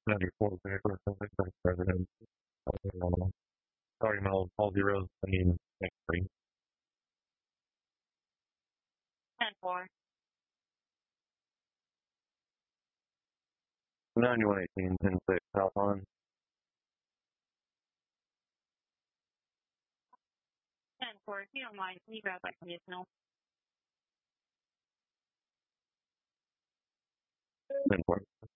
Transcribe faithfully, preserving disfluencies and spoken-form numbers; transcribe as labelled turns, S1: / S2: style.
S1: ninety-four paper, something for president. Uh, Sorry, Mel, all zeros. I mean, next three.
S2: ten four.
S1: ninety-one eighteen, ten six, South on.
S2: ten four. If you don't mind, can you grab that conditional?
S1: ten four.